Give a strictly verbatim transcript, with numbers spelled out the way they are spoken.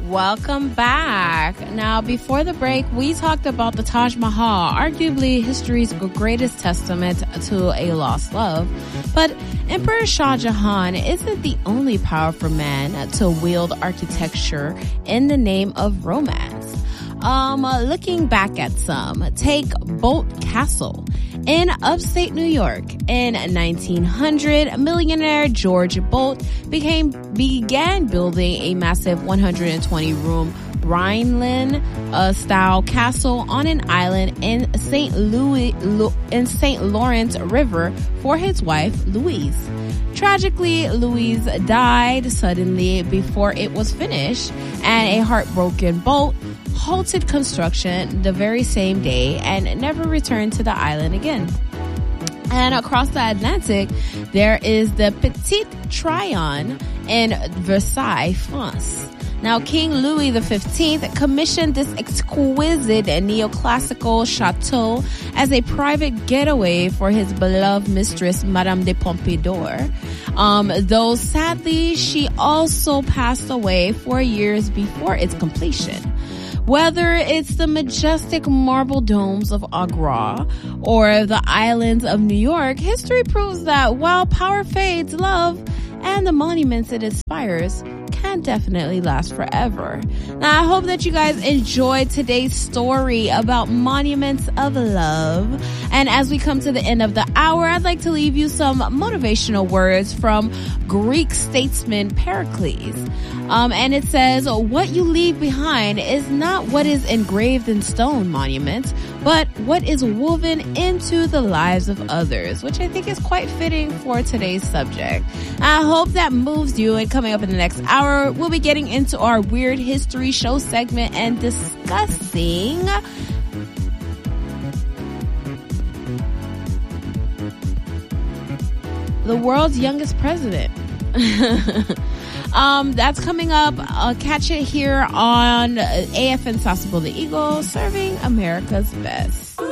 Welcome back. Now, before the break, we talked about the Taj Mahal, arguably history's greatest testament to a lost love. But Emperor Shah Jahan isn't the only powerful man to wield architecture in the name of romance. Um, looking back at some, take Bolt Castle in upstate New York. In nineteen hundred, millionaire George Bolt became began building a massive one hundred twenty room Brynlin uh, style castle on an island in Saint Louis Lu- in Saint Lawrence River for his wife Louise. Tragically, Louise died suddenly before it was finished, and a heartbroken Bolt halted construction the very same day and never returned to the island again. And across the Atlantic, there is the Petit Tryon in Versailles, France. Now, King Louis the fifteenth commissioned this exquisite neoclassical chateau as a private getaway for his beloved mistress, Madame de Pompadour. Um, though sadly, she also passed away four years before its completion. Whether it's the majestic marble domes of Agra or the islands of New York, history proves that while power fades, love and the monuments it inspires can definitely last forever. Now, I hope that you guys enjoyed today's story about monuments of love. And as we come to the end of the hour, I'd like to leave you some motivational words from Greek statesman Pericles. Um, and it says, what you leave behind is not what is engraved in stone monuments, but what is woven into the lives of others, which I think is quite fitting for today's subject. I hope that moves you. And coming up in the next hour, we'll be getting into our Weird History Show segment and discussing the world's youngest president. um, that's coming up. Uh, catch it here on A F N Sasebo the Eagle, serving America's best.